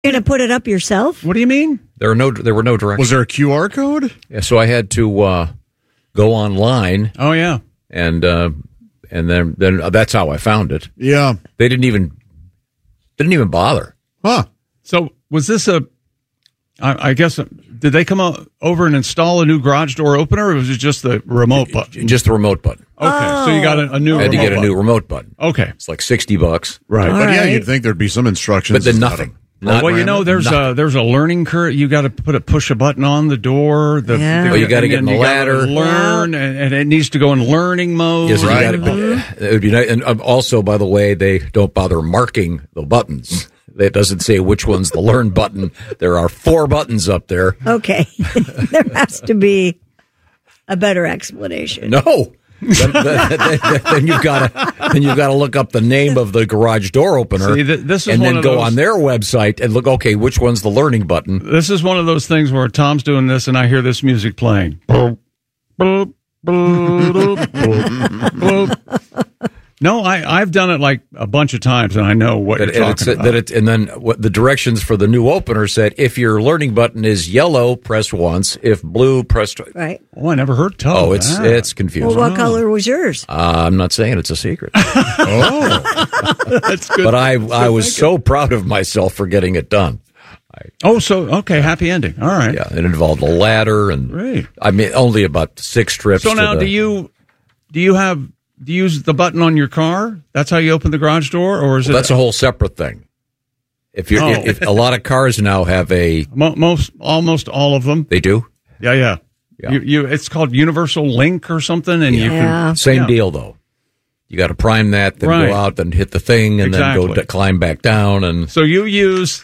You're going to put it up yourself? What do you mean? There were no directions. Was there a QR code? Yeah, so I had to go online. Oh yeah, and then that's how I found it. Yeah, they didn't even bother. Huh? So was this I guess, did they come over and install a new garage door opener, or was it just the remote button? Just the remote button. Okay, so you got a new. I had to get a new remote button. Okay, it's like $60. Right, All but yeah, right. you'd think there'd be some instructions. But then nothing. Well, you know, there's a learning curve. You got to push a button on the door. Yeah. You got to get in the ladder, learn, and it needs to go in learning mode. Yes, Right. It would be nice. And also, by the way, they don't bother marking the buttons. It doesn't say which one's the learn button. There are 4 buttons up there. Okay. There has to be a better explanation. No. then you've got to look up the name of the garage door opener. See, this is and one then of go those, on their website and look. Okay, which one's the learning button? This is one of those things where Tom's doing this, and I hear this music playing. Boop, boop, boop, boop, boop. No, I've done it like a bunch of times, and I know what you're talking about. And then what the directions for the new opener said: if your learning button is yellow, press once. If blue, press twice. Right. Oh, I never heard tell. Oh, it's confusing. Well, what color was yours? I'm not saying it's a secret. Oh, that's good. But I was so proud of myself for getting it done. Okay, happy ending. All right. Yeah, it involved a ladder, and Great. I mean, only about 6 trips. So now, do you use the button on your car? That's how you open the garage door, or is it? That's a whole separate thing. If a lot of cars now have almost all of them. They do. Yeah. It's called Universal Link or something, and you can same deal though. You got to prime that, then go out, then hit the thing, and then go climb back down. And so you use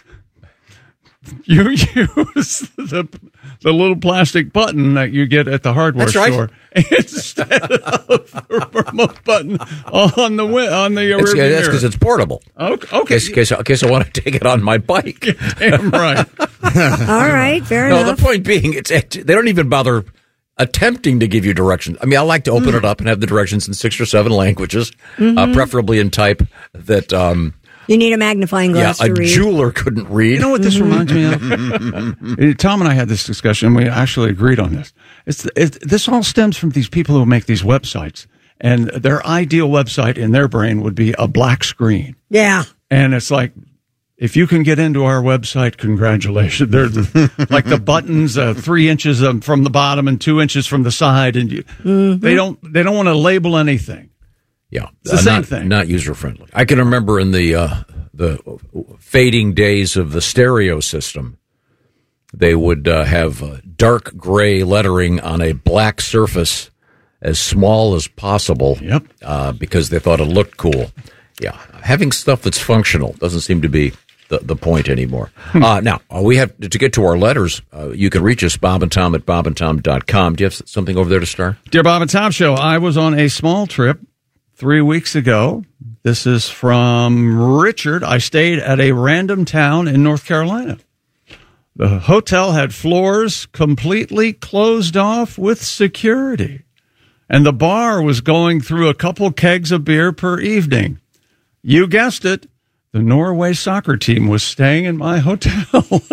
the little plastic button that you get at the hardware store instead of the remote button on the rear mirror. That's because it's portable. Okay. In case I want to take it on my bike. Damn right. All right, fair enough. No, the point being, they don't even bother attempting to give you directions. I mean, I like to open it up and have the directions in 6 or 7 languages, preferably in type that. You need a magnifying glass to read. A jeweler couldn't read. You know what this reminds me of? Tom and I had this discussion, and we actually agreed on this. This all stems from these people who make these websites, and their ideal website in their brain would be a black screen. Yeah. And it's like, if you can get into our website, congratulations. They're like the buttons, 3 inches from the bottom and 2 inches from the side, and they don't want to label anything. Yeah, it's the same thing. Not user friendly. I can remember in the fading days of the stereo system, they would have dark gray lettering on a black surface as small as possible. Yep. Because they thought it looked cool. Yeah, having stuff that's functional doesn't seem to be the point anymore. Now, we have to get to our letters. You can reach us, Bob and Tom at bobandtom.com. Do you have something over there to start? Dear Bob and Tom Show, I was on a small trip 3 weeks ago. This is from Richard. I stayed at a random town in North Carolina. The hotel had floors completely closed off with security, and the bar was going through a couple kegs of beer per evening. You guessed it. The Norway soccer team was staying in my hotel.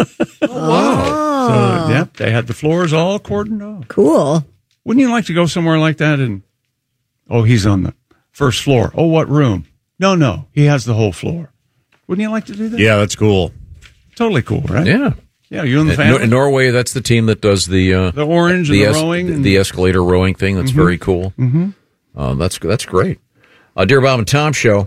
Wow. So, yep, they had the floors all cordoned off. Cool. Wouldn't you like to go somewhere like that? And he's on the first floor. Oh, what room? No, he has the whole floor. Wouldn't you like to do that? Yeah, that's cool. Totally cool, right? Yeah. Yeah, you and the family? In Norway, that's the team that does the orange and the rowing. The escalator rowing thing. That's very cool. Mm-hmm. That's great. Dear Bob and Tom Show,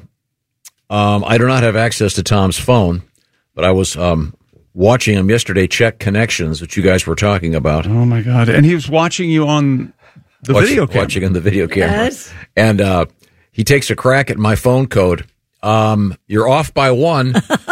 I do not have access to Tom's phone, but I was watching him yesterday check connections that you guys were talking about. Oh, my God. And he was watching you on the video camera. Watching in the video camera. Yes. And he takes a crack at my phone code. You're off by 1.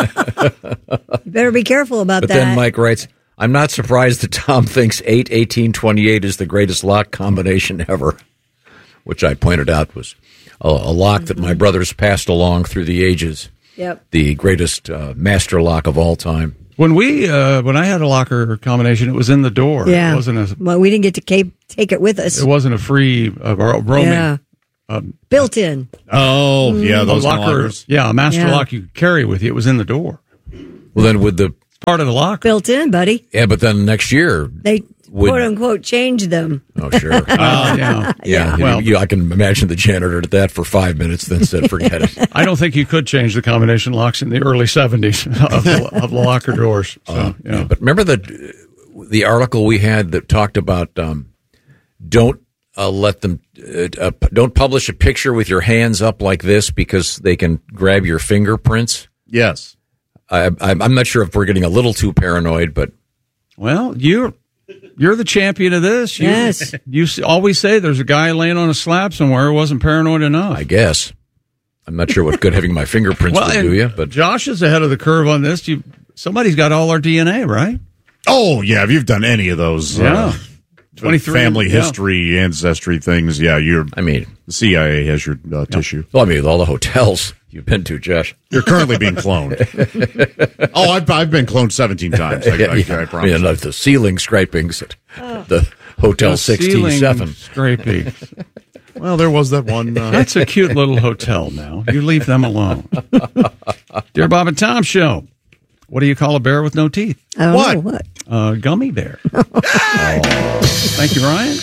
You better be careful about that. But then Mike writes, I'm not surprised that Tom thinks 8-18-28 is the greatest lock combination ever, which I pointed out was a lock that my brothers passed along through the ages. Yep. The greatest master lock of all time. When I had a locker combination, it was in the door. Yeah. It wasn't well, we didn't get to take it with us. It wasn't a free roaming. Yeah. Built in. Oh, yeah, those locker, lockers. Yeah, a master lock you could carry with you. It was in the door. Well, then would the Part of the locker. Built in, buddy. Yeah, but then next year, They quote unquote change them. oh sure, Yeah. yeah. Well- I can imagine the janitor did that for 5 minutes, then said, "Forget it." I don't think you could change the combination locks in the early 70s of the locker doors. So, yeah. But remember the article we had that talked about don't let them don't publish a picture with your hands up like this because they can grab your fingerprints. Yes. I'm not sure if we're getting a little too paranoid, but Well, you're the champion of this. Yes. You always say there's a guy laying on a slab somewhere who wasn't paranoid enough. I guess I'm not sure what good having my fingerprints would do you. But Josh is ahead of the curve on this. Somebody's got all our DNA, right? Oh, yeah. If you've done any of those 23 family yeah. history, ancestry things, yeah, the CIA has your tissue. Well, I mean, with all the hotels you've been to, Josh. You're currently being cloned. Oh, I've been cloned 17 times. I promise. I mean, the ceiling scrapings at the Hotel The 67. ceiling scraping. Well, there was that one. That's a cute little hotel now. You leave them alone. Dear Bob and Tom Show. What do you call a bear with no teeth? I don't know what. Gummy bear. Thank you, Ryan.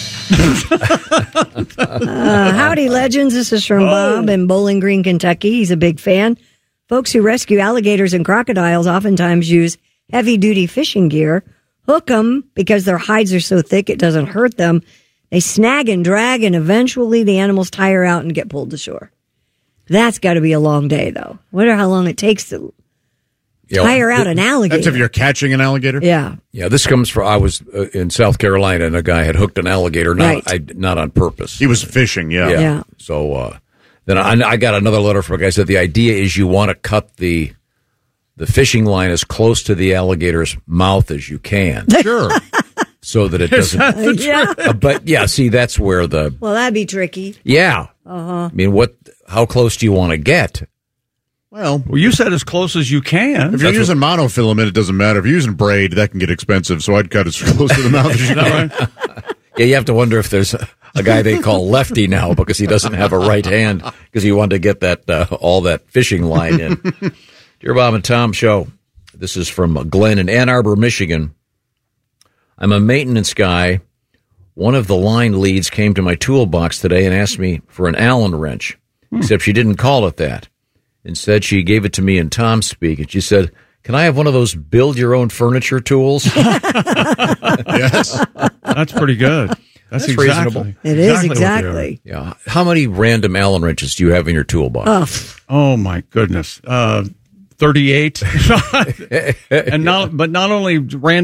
Howdy, legends. This is from Bob in Bowling Green, Kentucky. He's a big fan. Folks who rescue alligators and crocodiles oftentimes use heavy-duty fishing gear, hook them because their hides are so thick it doesn't hurt them. They snag and drag, and eventually the animals tire out and get pulled to shore. That's got to be a long day, though. Wonder how long it takes to tire out an alligator. That's if you're catching an alligator? Yeah. Yeah, this comes from, I was in South Carolina, and a guy had hooked an alligator, not on purpose. He was fishing, Yeah. So then I got another letter from a guy who said the idea is you want to cut the fishing line as close to the alligator's mouth as you can. Sure. So that it doesn't. Yeah. But yeah, see, that's where the. Well, that'd be tricky. Yeah. I mean, how close do you want to get? Well, you said as close as you can. if you're using monofilament, it doesn't matter. If you're using braid, that can get expensive, so I'd cut as close to the mouth as you can. Yeah, you have to wonder if there's a guy they call Lefty now because he doesn't have a right hand because he wanted to get that all that fishing line in. Dear Bob and Tom Show, this is from Glenn in Ann Arbor, Michigan. I'm a maintenance guy. One of the line leads came to my toolbox today and asked me for an Allen wrench, except she didn't call it that. Instead, she gave it to me in Tom speak, and she said, "Can I have one of those build-your-own furniture tools?" Yes. That's pretty good. That's exactly, reasonable. It is, what they are. exactly. Yeah. How many random Allen wrenches do you have in your toolbox? Oh my goodness. 38. And not only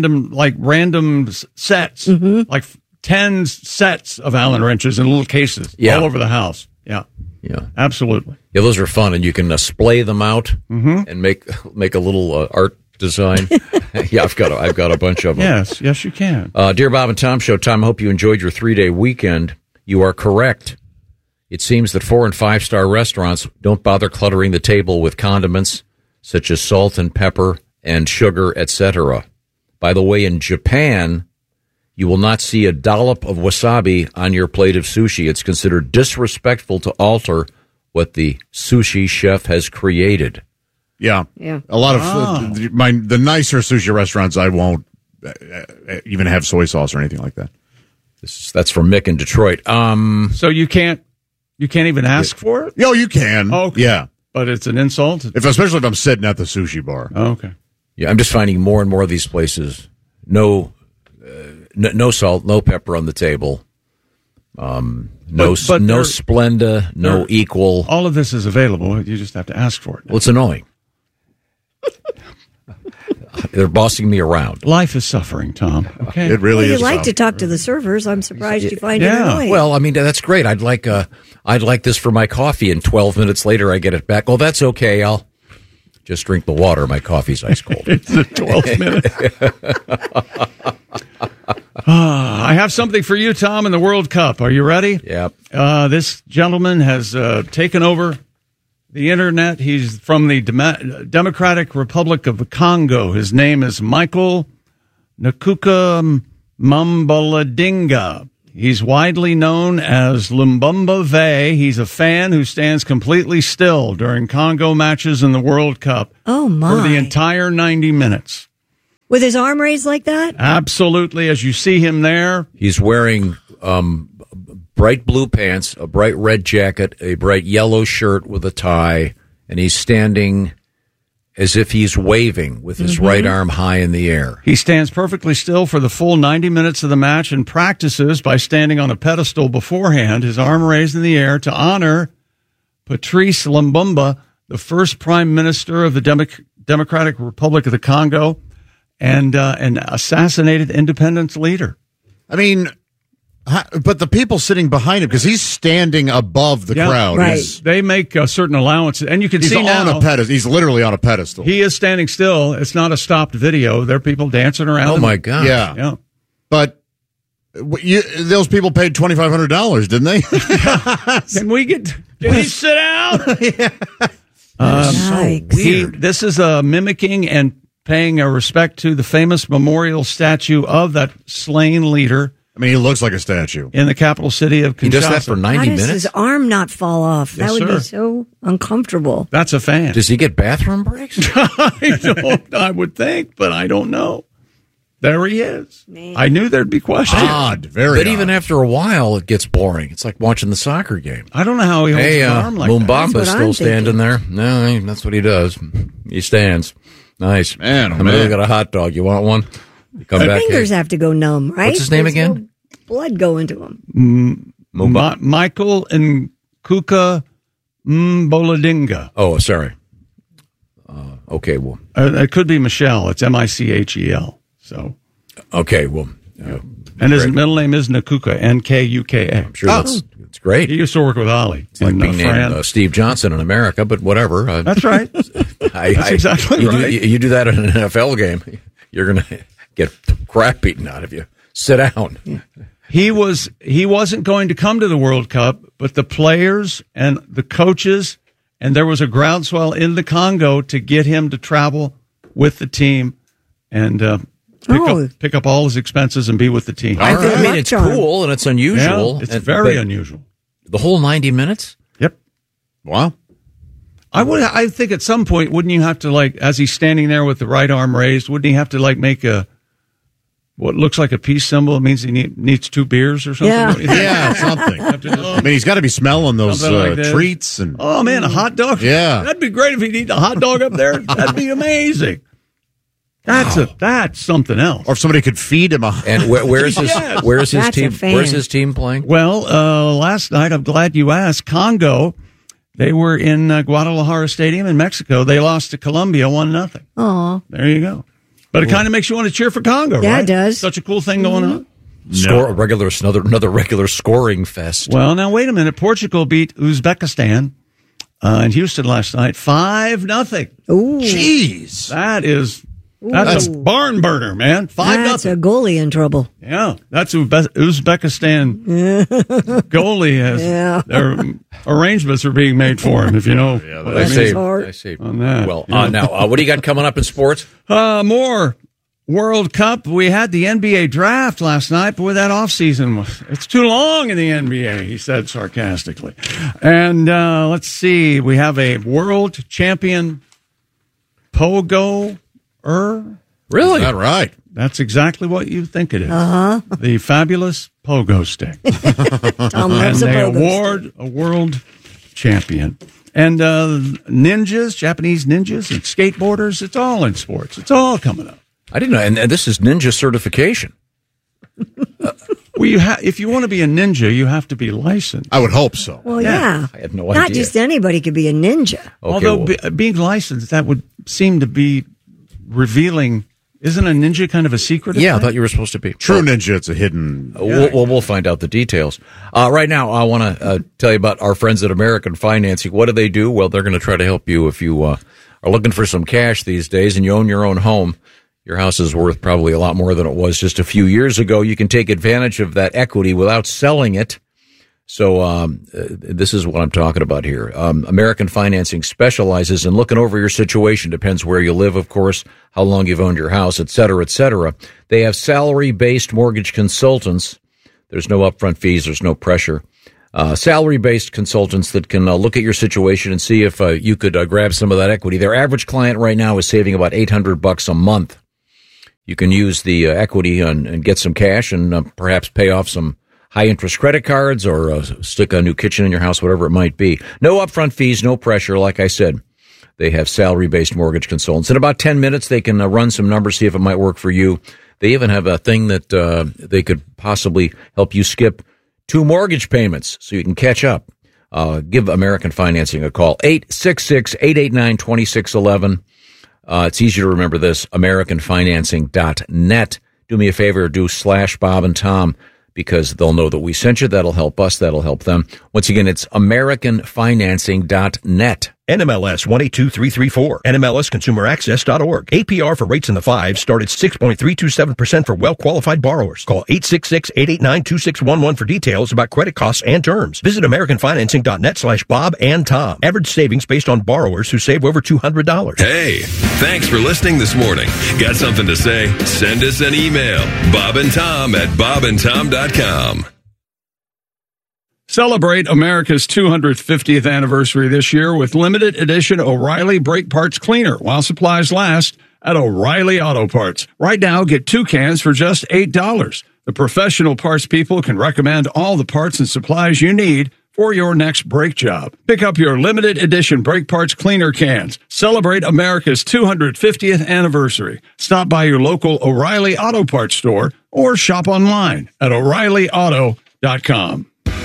random sets, like 10 sets of Allen wrenches in little cases all over the house. Yeah. Yeah. Absolutely. Yeah, those are fun, and you can splay them out and make a little art design. Yeah, I've got a bunch of them. Yes, you can. Dear Bob and Tom Show, Tom, I hope you enjoyed your 3-day weekend. You are correct. It seems that 4- and 5-star restaurants don't bother cluttering the table with condiments such as salt and pepper and sugar, etc. By the way, in Japan, you will not see a dollop of wasabi on your plate of sushi. It's considered disrespectful to alter what the sushi chef has created. Yeah. A lot of the nicer sushi restaurants, I won't even have soy sauce or anything like that. That's from Mick in Detroit. So you can't even ask for it? Oh, you can. Oh, okay. Yeah. But it's an insult? Especially if I'm sitting at the sushi bar. Oh, okay. Yeah, I'm just finding more and more of these places. No salt, no pepper on the table. No Splenda, no Equal. All of this is available. You just have to ask for it. Well, it's annoying. They're bossing me around. Life is suffering, Tom. Okay. It really Well, is. you like to talk to the servers. I'm surprised you find it Yeah. annoying. Well, I mean, that's great. I'd like this for my coffee, and 12 minutes later I get it back. Oh, that's okay. I'll just drink the water. My coffee's ice cold. It's the 12th minute. I have something for you, Tom, in the World Cup. Are you ready? Yep. This gentleman has taken over the internet. He's from the Democratic Republic of the Congo. His name is Michael Nakuka Mambaladinga. He's widely known as Lumbumba Vey. He's a fan who stands completely still during Congo matches in the World Cup. Oh, my. For the entire 90 minutes. With his arm raised like that? Absolutely. As you see him there. He's wearing bright blue pants, a bright red jacket, a bright yellow shirt with a tie, and he's standing as if he's waving with his right arm high in the air. He stands perfectly still for the full 90 minutes of the match and practices by standing on a pedestal beforehand, his arm raised in the air to honor Patrice Lumumba, the first prime minister of the Democratic Republic of the Congo and an assassinated independence leader. I mean, but the people sitting behind him, because he's standing above the crowd. Right. They make certain allowances. And you can He's see on now. a pedestal. He's literally on a pedestal. He is standing still. It's not a stopped video. There are people dancing around. Oh, my God. Yeah. But those people paid $2,500, didn't they? Can he sit down? So weird. This is mimicking and paying a respect to the famous memorial statue of that slain leader. I mean, he looks like a statue. In the capital city of Kinshasa. He does that for 90 How does minutes? his arm not fall off? Yes, That would sir. be so uncomfortable. That's a fan. Does he get bathroom breaks? I would think, but I don't know. There he is. Man. I knew there'd be questions. Odd. Very But odd. even after a while, it gets boring. It's like watching the soccer game. I don't know how he holds Hey, his arm like that. Mumbamba's That's what still I'm standing there. No, that's what he does. He stands. Nice. Man, oh, I mean, man. they got a hot dog. You want one? You come His back. fingers hey. have to go numb, right? What's his name There's again? no blood go into him. Michael and Kuka Mboladinga. Oh, sorry. Okay, well. It could be Michelle. It's Michel. So, Okay, well. and his middle name is Nkuka, Nkuka. I'm sure that's great. He used to work with Ali. It's like being Fran. named Steve Johnson in America, but whatever. That's right. That's exactly you right. You do that in an NFL game, you're going to get the crap beaten out of you. Sit down. He wasn't going to come to the World Cup, but the players and the coaches, and there was a groundswell in the Congo to get him to travel with the team and pick up all his expenses and be with the team. I mean, luck it's charm. cool and it's unusual. Yeah, it's very but unusual. The whole 90 minutes? Yep. Wow. I think at some point, wouldn't you have to, like, as he's standing there with the right arm raised, wouldn't he have to, like, make what looks like a peace symbol? It means he needs 2 beers or something. Yeah. Yeah, something. I mean, he's got to be smelling those Something like that. treats. And Oh, man, a hot dog. Yeah. That'd be great if he'd eat a hot dog up there. That'd be amazing. That's something else. Or if somebody could feed him And where's his Yes. where's his That's a team? fan. Where's his team playing? Well, last night, I'm glad you asked. Congo, they were in Guadalajara Stadium in Mexico. They lost to Colombia 1-0. Aw. There you go. But it kind of makes you want to cheer for Congo, Yeah, right? it does. Such a cool thing going on. Score another regular scoring fest. Well, now wait a minute. Portugal beat Uzbekistan in Houston last night 5-0. Ooh. Jeez. That's a barn burner, man. 5-0. That's a goalie in trouble. Yeah, that's Uzbekistan goalie has their arrangements are being made for him. If you know, what I mean. I say. On that. Well, now what do you got coming up in sports? More World Cup. We had the NBA draft last night, but with that offseason, it's too long in the NBA, he said sarcastically. And let's see, we have a world champion pogo. Really? Is that right? That's exactly what you think it is. Uh-huh. The fabulous pogo stick. Tom And loves a they pogo award a world champion. And ninjas, Japanese ninjas, and skateboarders, it's all in sports. It's all coming up. I didn't know. And this is ninja certification. Well, if you want to be a ninja, you have to be licensed. I would hope so. Well, yeah. I had no Not idea. just anybody could be a ninja. Okay, Although well, being licensed, that would seem to be revealing. Isn't a ninja kind of a secret? yeah, I thought you were supposed to be. True ninja, it's a hidden. We'll find out the details. Right now, I want to tell you about our friends at American Financing. What do? Well, they're going to try to help you if you are looking for some cash these days and you own your own home. Your house is worth probably a lot more than it was just a few years ago. You can take advantage of that equity without selling it. So this is what I'm talking about here. American Financing specializes in looking over your situation. Depends where you live, of course, how long you've owned your house, et cetera, et cetera. They have salary-based mortgage consultants. There's no upfront fees. There's no pressure. Salary-based consultants that can look at your situation and see if you could grab some of that equity. Their average client right now is saving about $800 a month. You can use the equity and get some cash and perhaps pay off some high-interest credit cards or stick a new kitchen in your house, whatever it might be. No upfront fees, no pressure. Like I said, they have salary-based mortgage consultants. In about 10 minutes, they can run some numbers, see if it might work for you. They even have a thing that they could possibly help you skip 2 mortgage payments so you can catch up. Give American Financing a call, 866-889-2611. It's easy to remember this, AmericanFinancing.net. Do me a favor, do /Bob and Tom, because they'll know that we sent you. That'll help us. That'll help them. Once again, it's AmericanFinancing.net. NMLS 182334. NMLSConsumerAccess.org. APR for rates in the 5s start at 6.327% for well-qualified borrowers. Call 866-889-2611 for details about credit costs and terms. Visit AmericanFinancing.net /Bob and Tom. Average savings based on borrowers who save over $200. Hey, thanks for listening this morning. Got something to say? Send us an email. bobandtom@bobandtom.com. Celebrate America's 250th anniversary this year with limited edition O'Reilly Brake Parts Cleaner while supplies last at O'Reilly Auto Parts. Right now, get 2 cans for just $8. The professional parts people can recommend all the parts and supplies you need for your next brake job. Pick up your limited edition brake parts cleaner cans. Celebrate America's 250th anniversary. Stop by your local O'Reilly Auto Parts store or shop online at O'ReillyAuto.com.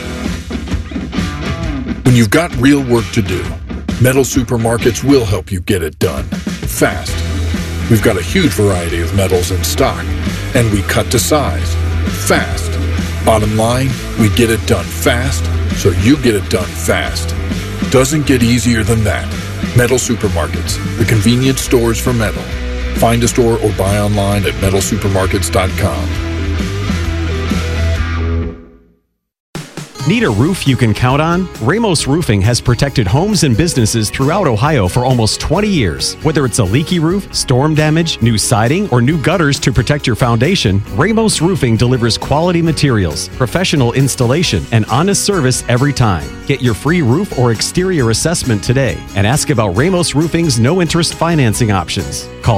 When you've got real work to do, Metal Supermarkets will help you get it done fast. We've got a huge variety of metals in stock, and we cut to size fast. Bottom line, we get it done fast, so you get it done fast. Doesn't get easier than that. Metal Supermarkets, the convenience stores for metal. Find a store or buy online at metalsupermarkets.com. Need a roof you can count on? Ramos Roofing has protected homes and businesses throughout Ohio for almost 20 years. Whether it's a leaky roof, storm damage, new siding, or new gutters to protect your foundation, Ramos Roofing delivers quality materials, professional installation, and honest service every time. Get your free roof or exterior assessment today and ask about Ramos Roofing's no-interest financing options. Call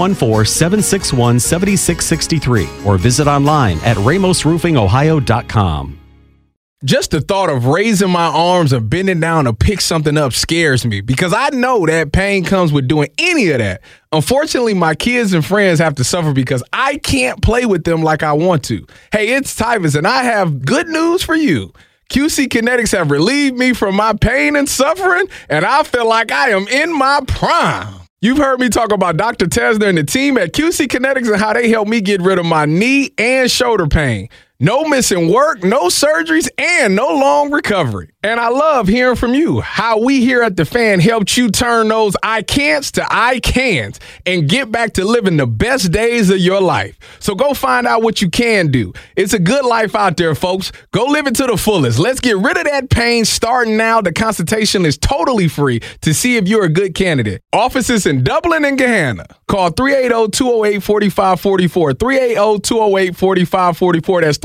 614-761-7663 or visit online at ramosroofingohio.com. Just the thought of raising my arms or bending down to pick something up scares me because I know that pain comes with doing any of that. Unfortunately, my kids and friends have to suffer because I can't play with them like I want to. Hey, it's Tyvus, and I have good news for you. QC Kinetics have relieved me from my pain and suffering, and I feel like I am in my prime. You've heard me talk about Dr. Tesner and the team at QC Kinetics and how they helped me get rid of my knee and shoulder pain. No missing work, no surgeries, and no long recovery. And I love hearing from you, how we here at The Fan helped you turn those I can'ts to I can'ts and get back to living the best days of your life. So go find out what you can do. It's a good life out there, folks. Go live it to the fullest. Let's get rid of that pain starting now. The consultation is totally free to see if you're a good candidate. Offices in Dublin and Gahanna. Call 380-208-4544. 380-208-4544. That's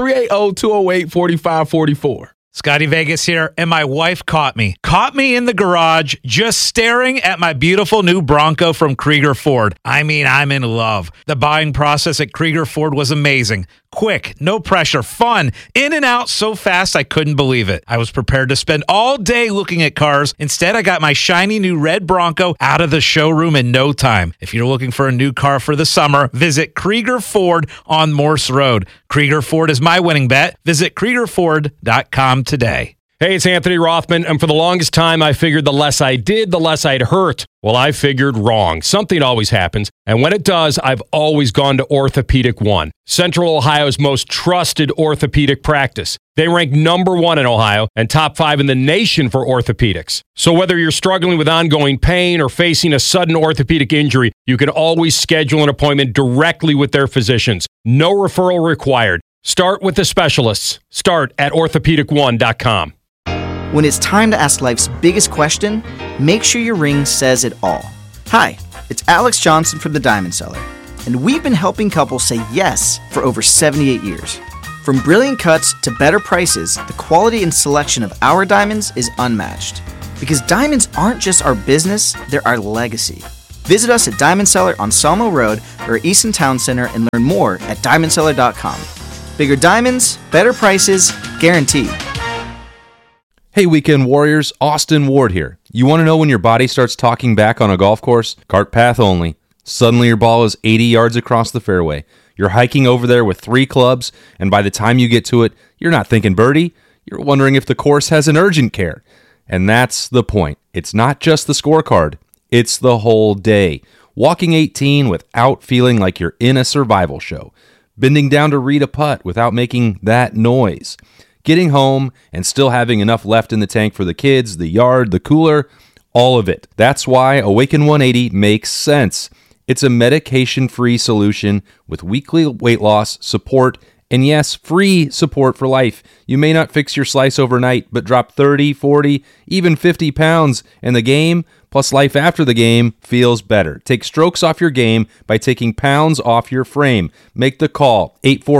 380-208-4544. Scotty Vegas here, and my wife caught me in the garage just staring at my beautiful new Bronco from Krieger Ford. I mean, I'm in love. The buying process at Krieger Ford was amazing. Quick, no pressure, fun, in and out so fast I couldn't believe it. I was prepared to spend all day looking at cars. Instead, I got my shiny new red Bronco out of the showroom in no time. If you're looking for a new car for the summer, visit Krieger Ford on Morse Road. Krieger Ford is my winning bet. Visit KriegerFord.com today. Hey, it's Anthony Rothman, and for the longest time, I figured the less I did, the less I'd hurt. Well, I figured wrong. Something always happens, and when it does, I've always gone to Orthopedic One, Central Ohio's most trusted orthopedic practice. They rank #1 in Ohio and top 5 in the nation for orthopedics. So whether you're struggling with ongoing pain or facing a sudden orthopedic injury, you can always schedule an appointment directly with their physicians. No referral required. Start with the specialists. Start at orthopedic1.com. When it's time to ask life's biggest question, make sure your ring says it all. Hi, it's Alex Johnson from The Diamond Seller, and we've been helping couples say yes for over 78 years. From brilliant cuts to better prices, the quality and selection of our diamonds is unmatched. Because diamonds aren't just our business, they're our legacy. Visit us at Diamond Cellar on Salmo Road or Easton Town Center and learn more at diamondcellar.com. Bigger diamonds, better prices, guaranteed. Hey Weekend Warriors, Austin Ward here. You want to know when your body starts talking back on a golf course? Cart path only. Suddenly your ball is 80 yards across the fairway. You're hiking over there with 3 clubs, and by the time you get to it, you're not thinking birdie. You're wondering if the course has an urgent care. And that's the point. It's not just the scorecard. It's the whole day. Walking 18 without feeling like you're in a survival show. Bending down to read a putt without making that noise. Getting home and still having enough left in the tank for the kids, the yard, the cooler, all of it. That's why Awaken 180 makes sense. It's a medication-free solution with weekly weight loss, support, and yes, free support for life. You may not fix your slice overnight, but drop 30, 40, even 50 pounds, and the game, plus life after the game, feels better. Take strokes off your game by taking pounds off your frame. Make the call,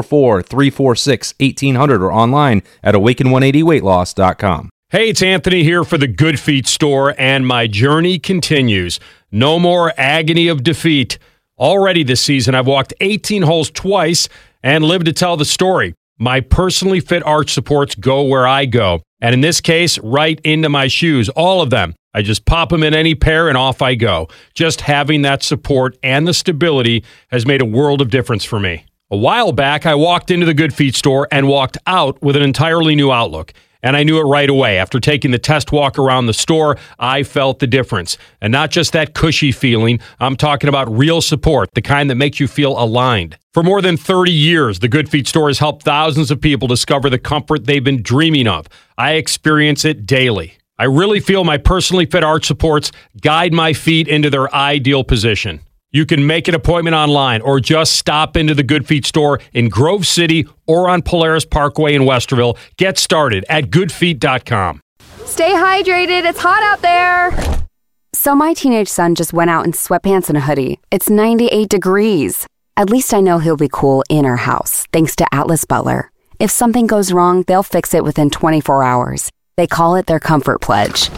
844-346-1800, or online at awaken180weightloss.com. Hey, it's Anthony here for the Good Feet store, and my journey continues. No more agony of defeat. Already this season, I've walked 18 holes twice and lived to tell the story. My personally fit arch supports go where I go, and in this case, right into my shoes, all of them. I just pop them in any pair and off I go. Just having that support and the stability has made a world of difference for me. A while back, I walked into the Good Feet store and walked out with an entirely new outlook. And I knew it right away. After taking the test walk around the store, I felt the difference. And not just that cushy feeling, I'm talking about real support, the kind that makes you feel aligned. For more than 30 years, the Good Feet store has helped thousands of people discover the comfort they've been dreaming of. I experience it daily. I really feel my personally fit arch supports guide my feet into their ideal position. You can make an appointment online or just stop into the Good Feet store in Grove City or on Polaris Parkway in Westerville. Get started at goodfeet.com. Stay hydrated. It's hot out there. So my teenage son just went out in sweatpants and a hoodie. It's 98 degrees. At least I know he'll be cool in our house, thanks to Atlas Butler. If something goes wrong, they'll fix it within 24 hours. They call it their Comfort Pledge.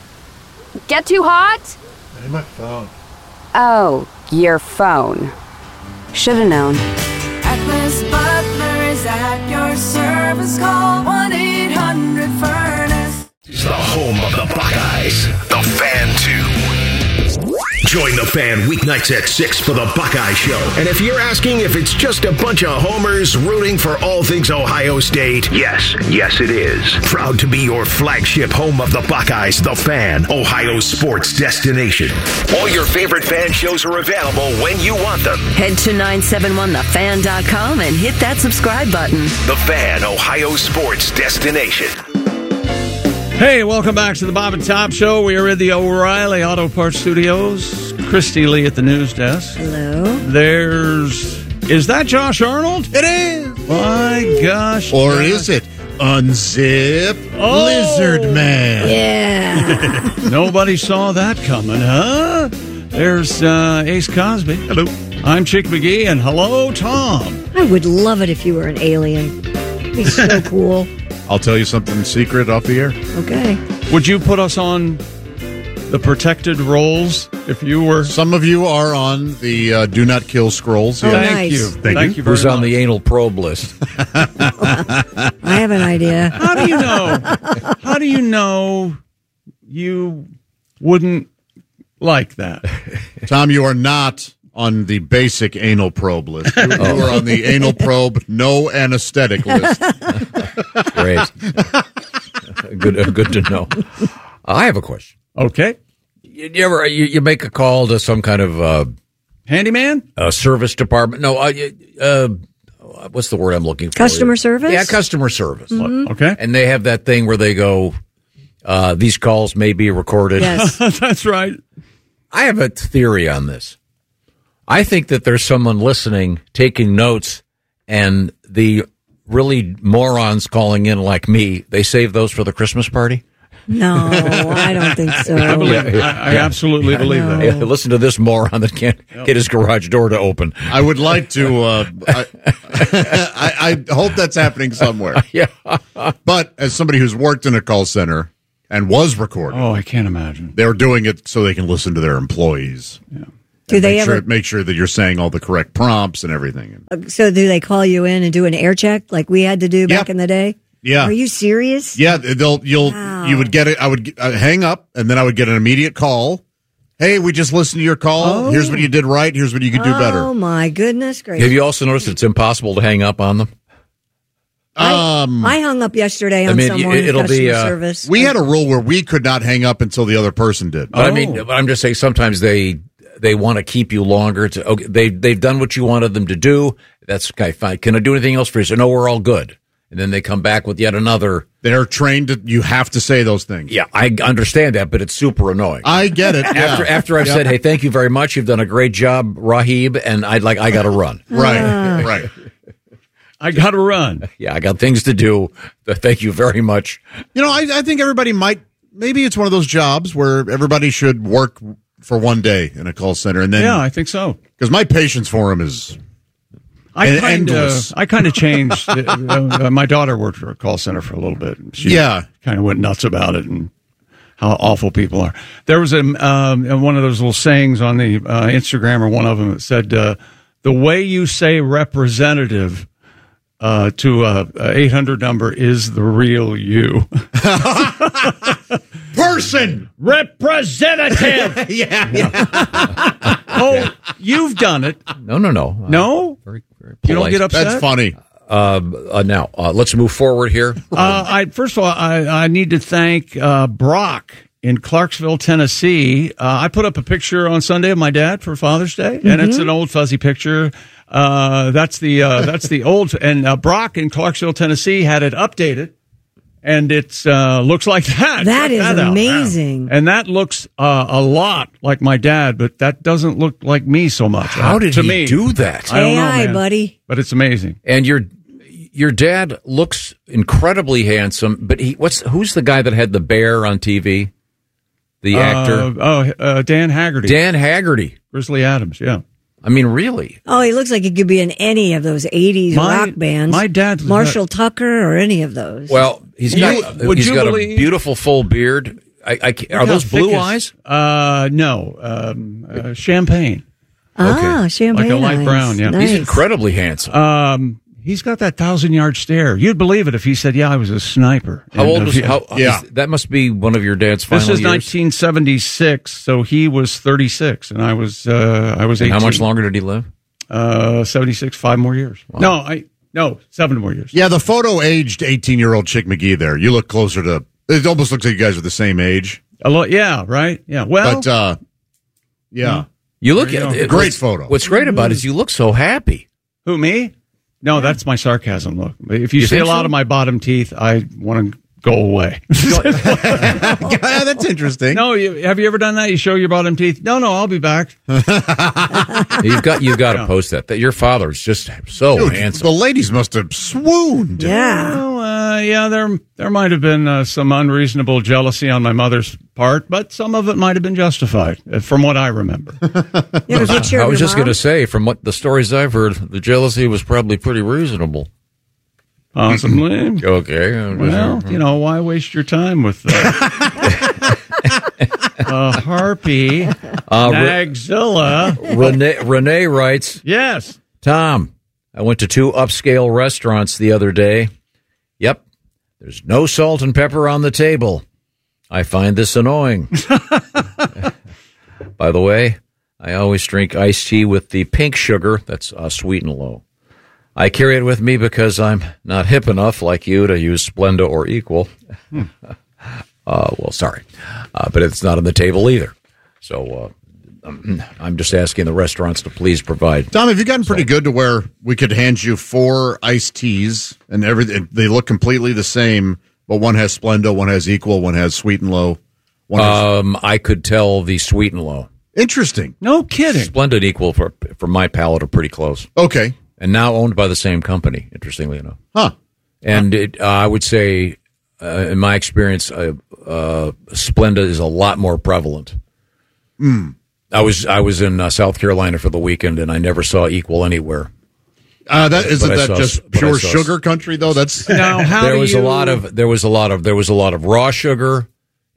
Get too hot? Hey, my phone. Oh, your phone. Should've known. Atlas Butler is at your service. Call 1-800-FURNACE. It's the home of the Buckeyes, the Fan 2. Join the Fan weeknights at 6 for the Buckeye Show. And if you're asking if it's just a bunch of homers rooting for all things Ohio State, yes it is. Proud to be your flagship home of the Buckeyes, the Fan, Ohio sports destination. All your favorite Fan shows are available when you want them. Head to 971thefan.com and hit that subscribe button. The Fan, Ohio sports destination. Hey, welcome back to the Bob and Tom Show. We are in the O'Reilly Auto Parts Studios. Christy Lee at the news desk. Hello. Is that Josh Arnold? It is. My gosh. Or is it Unzip Lizard Man? Yeah. Nobody saw that coming, huh? There's Ace Cosby. Hello. I'm Chick McGee, and hello, Tom. I would love it if you were an alien. It'd be so cool. I'll tell you something secret off the air. Okay. Would you put us on the protected rolls if you were? Some of you are on the do not kill scrolls. Oh, Yeah. Thank nice. you. Thank you Who's very on much. the anal probe list? I have an idea. How do you know? How do you know you wouldn't like that? Tom, you are not on the basic anal probe list. You are on the anal probe no anesthetic list. Great. Good to know. I have a question. Okay. You make a call to some kind of handyman, service department? No, what's the word I'm looking for? Customer service? Yeah, customer service. Mhm. Okay. And they have that thing where they go, these calls may be recorded. Yes. That's right. I have a theory on this. I think that there's someone listening, taking notes, and the really morons calling in like me, they save those for the Christmas party? No, I don't think so. I absolutely believe that. Yeah, listen to this moron that can't get his garage door to open. I would like to. I hope that's happening somewhere. Yeah. But as somebody who's worked in a call center, and was recorded. Oh, I can't imagine. They're doing it so they can listen to their employees. Yeah. Do they ever make sure that you're saying all the correct prompts and everything? So do they call you in and do an air check like we had to do back in the day? Yeah. Are you serious? Yeah, you would get it. I would hang up, and then I would get an immediate call. Hey, we just listened to your call. Oh. Here's what you did right. Here's what you could do better. Oh my goodness gracious! Have you also noticed it's impossible to hang up on them? I hung up yesterday on someone in customer service. We had a rule where we could not hang up until the other person did. But I mean, I'm just saying sometimes they want to keep you longer. They've done what you wanted them to do. That's okay, fine. Can I do anything else for you? So, no, we're all good. And then they come back with yet another. They're trained to, you have to say those things. Yeah, I understand that, but it's super annoying. I get it. After I've said, hey, thank you very much. You've done a great job, Rahib, and I got to run. Right. I got to run. Yeah, I got things to do. Thank you very much. You know, I think everybody maybe it's one of those jobs where everybody should work for one day in a call center. And then, yeah, I think so. Because my patience for them is endless. I kind of changed. My daughter worked for a call center for a little bit. She kind of went nuts about it and how awful people are. There was one of those little sayings on the Instagram, or one of them that said, the way you say representative to a 800 number is the real you. Person! Representative! Yeah. Oh, you've done it. No. No? Very, very polite. You don't get upset? That's funny. Now, let's move forward here. First of all, I need to thank Brock in Clarksville, Tennessee. I put up a picture on Sunday of my dad for Father's Day, and it's an old fuzzy picture. That's the old, and Brock in Clarksville, Tennessee had it updated, and it's looks like that. That is amazing. And that looks a lot like my dad, but that doesn't look like me so much. How did he do that? I don't know, AI, man. buddy. But it's amazing. And your dad looks incredibly handsome, but who's the guy that had the bear on TV? The actor? Dan Haggerty. Dan Haggerty. Grizzly Adams, yeah. I mean, really? Oh, he looks like he could be in any of those 80s rock bands. My dad's Marshall Tucker or any of those. Well, he's got a beautiful full beard. Are those blue eyes? No. Champagne. Champagne. Like a light brown, yeah. Nice. He's incredibly handsome. He's got that 1,000-yard stare. You'd believe it if he said, yeah, I was a sniper. How old was he? That must be one of your dad's final years. This is 1976, so he was 36, and I was 18. How much longer did he live? 76, 5 more years. Wow. No, 7 more years. Yeah, the photo aged 18-year-old Chick McGee there. You look closer to, it almost looks like you guys are the same age. Yeah, right? Yeah, well. But, yeah. You look great photo. What's great about it is you look so happy. Who, me? No, that's my sarcasm look. If you see a lot of my bottom teeth, I want to go away. Yeah, that's interesting. No, have you ever done that? You show your bottom teeth? No, I'll be back. You've got to post that. That your father is just so handsome. The ladies must have swooned. Yeah. Well, there might have been some unreasonable jealousy on my mother's part, but some of it might have been justified, from what I remember. You have a picture I of was your just mom? going to say, from what the stories I've heard, the jealousy was probably pretty reasonable. Possibly. Okay. Well, why waste your time with Harpy, Nagzilla? Renee writes, yes. Tom, I went to 2 upscale restaurants the other day. Yep, there's no salt and pepper on the table. I find this annoying. By the way, I always drink iced tea with the pink sugar. That's sweet and low. I carry it with me because I'm not hip enough like you to use Splenda or Equal. Well, sorry. But it's not on the table either. So I'm just asking the restaurants to please provide. Tom, have you gotten pretty good to where we could hand you 4 iced teas and everything? They look completely the same, but one has Splenda, one has Equal, one has sweet and low. I could tell the sweet and low. Interesting. No kidding. Splenda and Equal for my palate are pretty close. Okay. And now owned by the same company, interestingly enough. Huh. And I would say, in my experience, Splenda is a lot more prevalent. I was in South Carolina for the weekend, and I never saw Equal anywhere. Isn't that just pure sugar country though? That's now how there was a lot of raw sugar.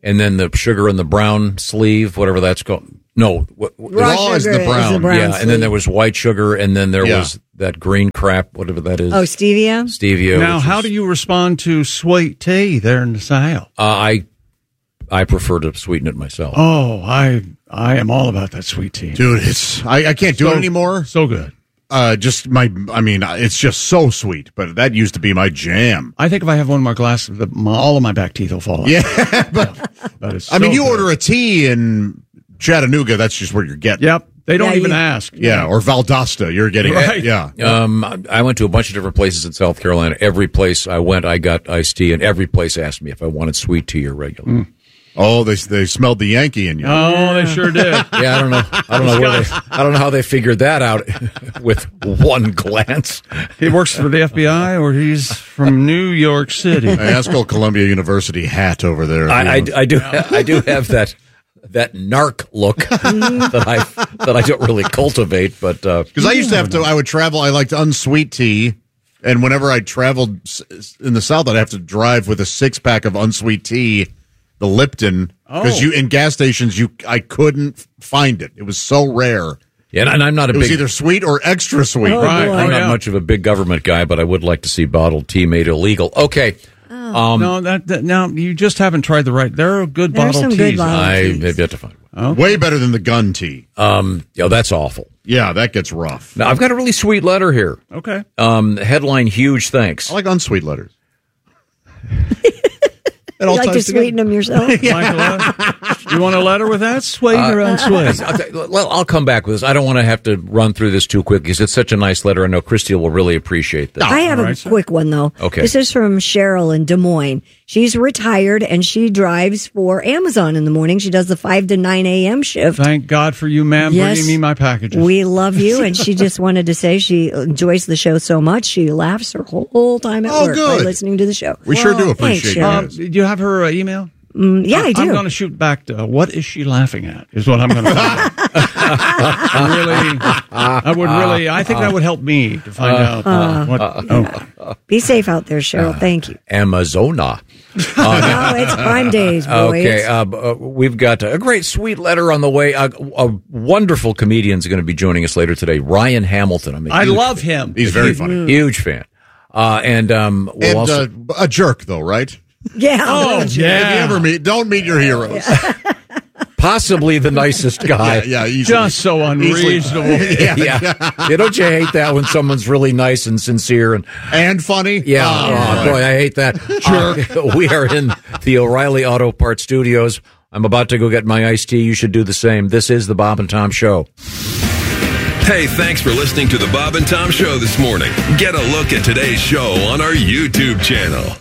and then the sugar in the brown sleeve, whatever that's called. No, Raw is sugar the brown. is the brown yeah, and then there was white sugar, and then there Yeah. was that green crap, whatever that is. Oh, stevia? Stevia. Now, which how is- do you respond to sweet tea there in the South? I prefer to sweeten it myself. Oh, I am all about that sweet tea. Dude, I can't do it anymore. So good. It's just so sweet, but that used to be my jam. I think if I have one more glass, all of my back teeth will fall out. Yeah, but That is I mean, so you good. order a tea in Chattanooga, that's just where you're getting. Yep. They don't even ask. Yeah, or Valdosta, you're getting Right. it. Yeah. I went to a bunch of different places in South Carolina. Every place I went, I got iced tea, and every place asked me if I wanted sweet tea or regular. Oh, they smelled the Yankee in you. Oh, they sure did. Yeah, I don't know how they figured that out with one glance. He works for the FBI, or he's from New York City. I asked old Columbia University hat over there. I do have that narc look that I don't really cultivate, but because I used to have to. I would travel. I liked unsweet tea, and whenever I traveled in the South, I'd have to drive with a 6-pack of unsweet tea, the Lipton, because in gas stations I couldn't find it. It was so rare. Yeah, and I'm not a It was big either sweet or extra sweet. I'm not much of a big government guy, but I would like to see bottled tea made illegal. Okay. No, now you just haven't tried the right. There are good There are bottled some good teas. bottled I teas. have yet to find one. Okay. Way better than the gun tea. That's awful. Yeah, that gets rough. Now I've got a really sweet letter here. Okay. Headline: Huge thanks. I like unsweet letters. You like to sweeten them yourself? Like a letter? You want a letter with that? Sweet or unsweet? I'll come back with this. I don't want to have to run through this too quick because it's such a nice letter. I know Christy will really appreciate this. I have a quick one, though. Okay. This is from Cheryl in Des Moines. She's retired, and she drives for Amazon in the morning. She does the 5 to 9 a.m. shift. Thank God for you, ma'am, Yes. bringing me my packages. We love you, and she just wanted to say she enjoys the show so much. She laughs her whole time at work by listening to the show. We sure do appreciate Thanks, Cheryl. Do you have her email? Yeah, I do. I'm going to shoot back to what is she laughing at? Is what I'm going to. I think that would help me to find out what. Be safe out there, Cheryl. Thank you. Amazona. Oh, it's Prime Days, boys. Okay, we've got a great sweet letter on the way. A wonderful comedian's going to be joining us later today, Ryan Hamilton. I love him. He's very funny. Huge fan. We'll also a jerk, though, right? Yeah. Oh, If you ever don't meet your heroes. possibly the nicest guy. Yeah, easily. Just so unreasonable. Yeah. Don't you hate that when someone's really nice and sincere and funny? Yeah. Oh, boy, I hate that. Sure. We are in the O'Reilly Auto Parts Studios. I'm about to go get my iced tea. You should do the same. This is the Bob and Tom Show. Hey, thanks for listening to the Bob and Tom Show this morning. Get a look at today's show on our YouTube channel.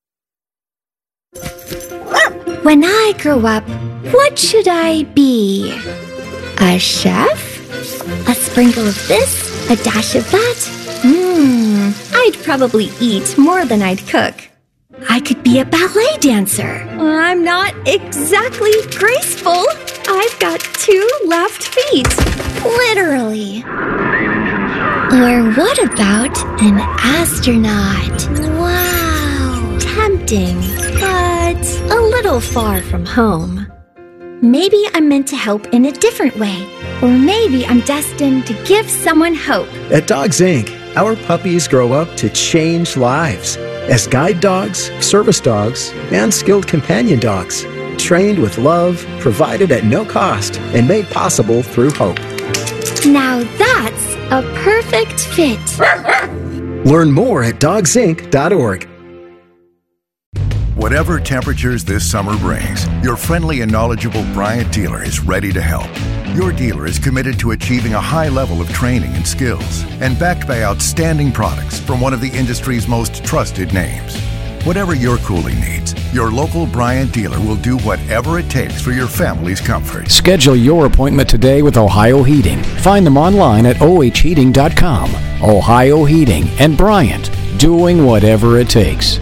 When I grow up, what should I be? A chef? A sprinkle of this? A dash of that? I'd probably eat more than I'd cook. I could be a ballet dancer. I'm not exactly graceful. I've got 2 left feet. Literally. Or what about an astronaut? Wow. Tempting, but a little far from home. Maybe I'm meant to help in a different way. Or maybe I'm destined to give someone hope. At Dogs Inc., our puppies grow up to change lives as guide dogs, service dogs, and skilled companion dogs, trained with love, provided at no cost, and made possible through hope. Now that's a perfect fit. Learn more at dogsinc.org. Whatever temperatures this summer brings, your friendly and knowledgeable Bryant dealer is ready to help. Your dealer is committed to achieving a high level of training and skills and backed by outstanding products from one of the industry's most trusted names. Whatever your cooling needs, your local Bryant dealer will do whatever it takes for your family's comfort. Schedule your appointment today with Ohio Heating. Find them online at ohheating.com. Ohio Heating and Bryant, doing whatever it takes.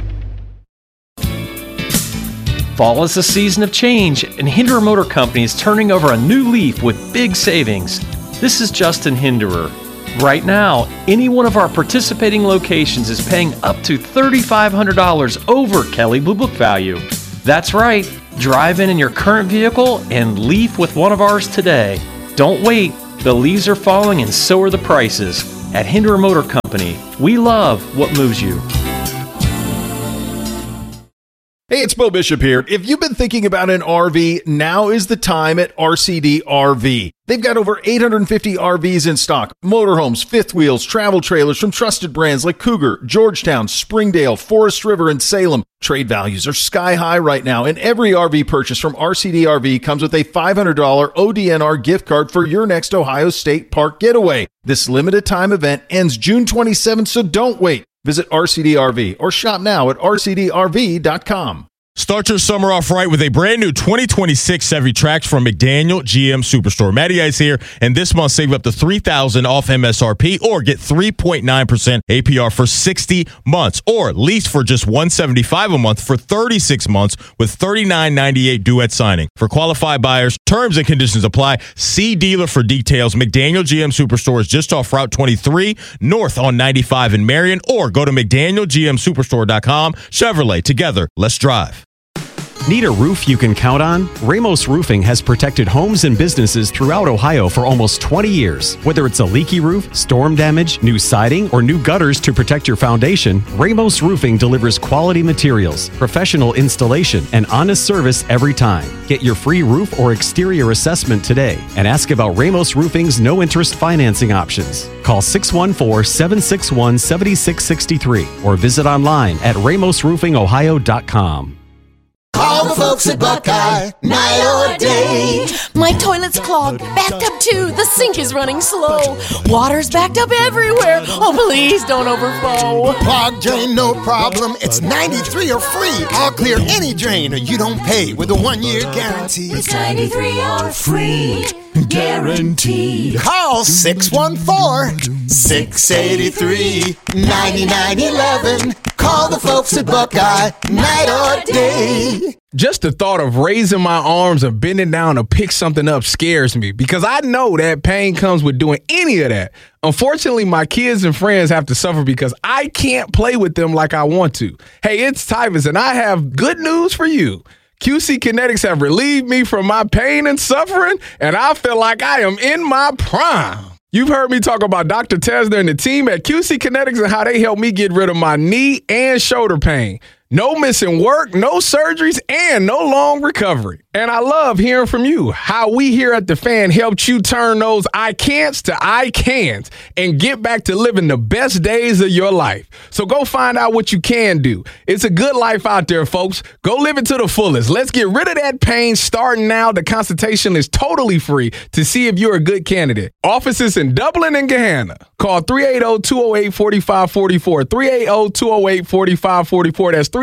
Fall is a season of change, and Hinderer Motor Company is turning over a new leaf with big savings. This is Justin Hinderer. Right now, any one of our participating locations is paying up to $3,500 over Kelley Blue Book value. That's right, Drive in your current vehicle and leave with one of ours today. Don't wait. The leaves are falling and so are the prices. At Hinderer Motor Company, we love what moves you. Hey, it's Bo Bishop here. If you've been thinking about an RV, now is the time at RCD RV. They've got over 850 RVs in stock. Motorhomes, fifth wheels, travel trailers from trusted brands like Cougar, Georgetown, Springdale, Forest River, and Salem. Trade values are sky high right now, and every RV purchase from RCD RV comes with a $500 ODNR gift card for your next Ohio State Park getaway. This limited time event ends June 27th, so don't wait. Visit RCD RV or shop now at rcdrv.com. Start your summer off right with a brand new 2026 Chevy Trax from McDaniel GM Superstore. Matty Ice here, and this month save up to $3,000 off MSRP or get 3.9% APR for 60 months or lease for just $175 a month for 36 months with $39.98 due at signing. For qualified buyers, terms and conditions apply. See dealer for details. McDaniel GM Superstore is just off Route 23 north on 95 in Marion, or go to McDanielGMSuperstore.com. Chevrolet, together, let's drive. Need a roof you can count on? Ramos Roofing has protected homes and businesses throughout Ohio for almost 20 years. Whether it's a leaky roof, storm damage, new siding, or new gutters to protect your foundation, Ramos Roofing delivers quality materials, professional installation, and honest service every time. Get your free roof or exterior assessment today and ask about Ramos Roofing's no-interest financing options. Call 614-761-7663 or visit online at ramosroofingohio.com. Call the folks at Buckeye, night or day. My toilet's clogged, backed up too. The sink is running slow. Water's backed up everywhere. Oh, please don't overflow. Clogged drain, no problem. It's 93 or free. I'll clear any drain or you don't pay with a 1-year guarantee. It's 93 or free. Guaranteed. Call 614-683-9911. Call the folks at Buckeye, night or day. Just the thought of raising my arms or bending down to pick something up scares me because I know that pain comes with doing any of that. Unfortunately, my kids and friends have to suffer because I can't play with them like I want to. Hey, it's Tyvus, and I have good news for you. QC Kinetics have relieved me from my pain and suffering, and I feel like I am in my prime. You've heard me talk about Dr. Tesner and the team at QC Kinetics and how they helped me get rid of my knee and shoulder pain. No missing work, no surgeries, and no long recovery. And I love hearing from you, how we here at The Fan helped you turn those I can'ts to I can'ts and get back to living the best days of your life. So go find out what you can do. It's a good life out there, folks. Go live it to the fullest. Let's get rid of that pain starting now. The consultation is totally free to see if you're a good candidate. Offices in Dublin and Gahanna. Call 380-208-4544. 380-208-4544. That's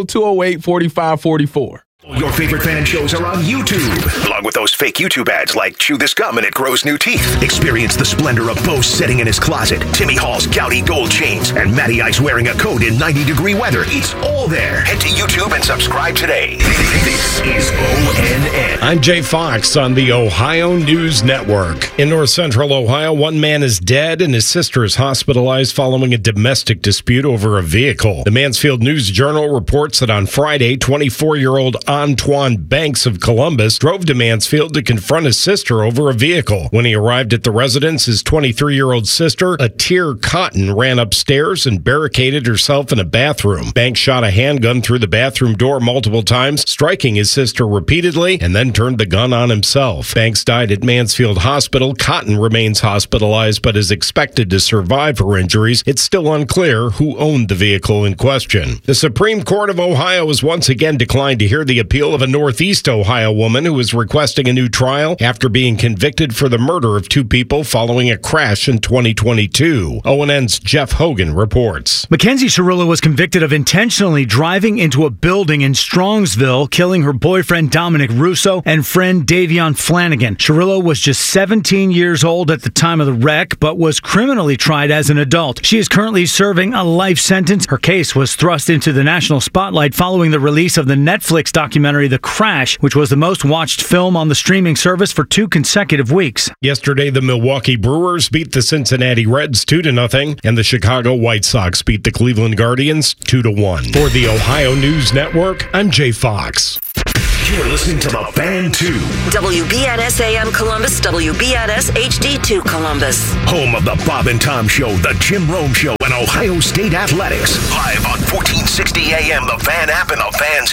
380-208-4544. Your favorite fan shows are on YouTube, along with those fake YouTube ads like Chew This Gum and It Grows New Teeth. Experience the splendor of Bo sitting in his closet, Timmy Hall's gouty gold chains, and Matty Ice wearing a coat in 90-degree weather. It's all there. Head to YouTube and subscribe today. This is ONN. I'm Jay Fox on the Ohio News Network. In north central Ohio, one man is dead and his sister is hospitalized following a domestic dispute over a vehicle. The Mansfield News Journal reports that on Friday, 24-year-old Antoine Banks of Columbus drove to Mansfield to confront his sister over a vehicle. When he arrived at the residence, his 23-year-old sister, Atir Cotton, ran upstairs and barricaded herself in a bathroom. Banks shot a handgun through the bathroom door multiple times, striking his sister repeatedly, and then turned the gun on himself. Banks died at Mansfield Hospital. Cotton remains hospitalized but is expected to survive her injuries. It's still unclear who owned the vehicle in question. The Supreme Court of Ohio has once again declined to hear the appeal of a Northeast Ohio woman who is requesting a new trial after being convicted for the murder of two people following a crash in 2022. ONN's Jeff Hogan reports. Mackenzie Cirillo was convicted of intentionally driving into a building in Strongsville, killing her boyfriend Dominic Russo and friend Davion Flanagan. Cirillo was just 17 years old at the time of the wreck, but was criminally tried as an adult. She is currently serving a life sentence. Her case was thrust into the national spotlight following the release of the Netflix documentary The Crash, which was the most watched film on the streaming service for 2 consecutive weeks. Yesterday, the Milwaukee Brewers beat the Cincinnati Reds 2-0, and the Chicago White Sox beat the Cleveland Guardians 2-1. For the Ohio News Network, I'm Jay Fox. You're listening to The Fan 2. WBNS AM Columbus, WBNS HD2 Columbus. Home of the Bob and Tom Show, the Jim Rome Show, and Ohio State Athletics. Live on 1460 AM, The Fan app, and The Fan's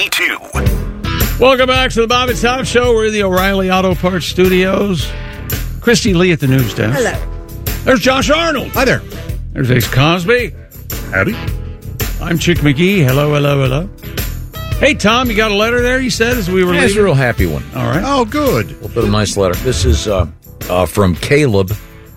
HD2. Welcome back to the Bob and Tom Show. We're in the O'Reilly Auto Parts Studios. Christy Lee at the news desk. Hello. There's Josh Arnold. Hi there. There's Ace Cosby. Howdy. I'm Chick McGee. Hello, hello, hello. Hey, Tom, you got a letter there, you said, as we were Yeah, it's a leaving? real happy one. All right. Oh, good. A little bit of a nice letter. This is from Caleb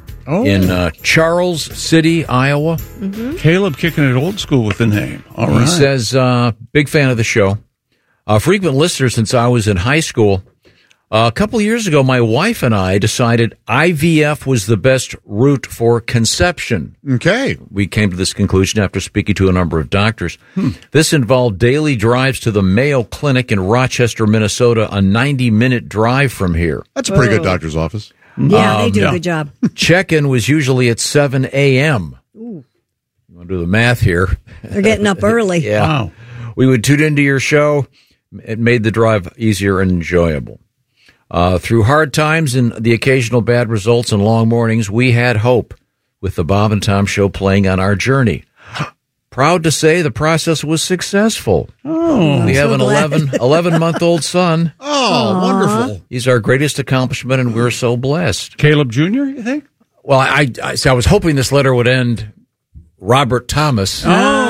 in Charles City, Iowa. Mm-hmm. Caleb kicking it old school with the name. All right. He says, big fan of the show. Frequent listener since I was in high school. A couple of years ago, my wife and I decided IVF was the best route for conception. Okay. We came to this conclusion after speaking to a number of doctors. This involved daily drives to the Mayo Clinic in Rochester, Minnesota, a 90-minute drive from here. That's a pretty good doctor's office. Yeah, they do a good job. Check-in was usually at 7 a.m. Ooh. You want to do the math here? They're getting up early. Yeah. Wow. We would tune into your show. It made the drive easier and enjoyable. Through hard times and the occasional bad results and long mornings, we had hope with the Bob and Tom Show playing on our journey. Proud to say the process was successful. Oh, we have an 11-month-old son. Oh, wonderful. He's our greatest accomplishment, and we're so blessed. Caleb Jr., you think? Well, I was hoping this letter would end Robert Thomas.